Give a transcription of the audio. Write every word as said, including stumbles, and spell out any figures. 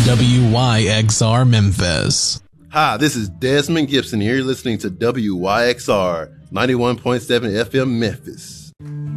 W Y X R Memphis. Hi, this is Desmond Gibson here, listening to W Y X R ninety-one point seven F M Memphis.